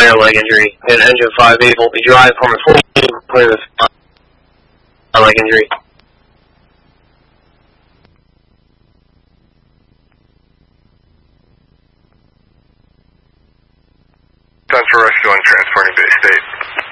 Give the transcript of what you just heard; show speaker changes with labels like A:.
A: rear leg injury. And engine 5 able to drive from a 14, clear this leg injury.
B: Central Rescue 1 transporting Bay State.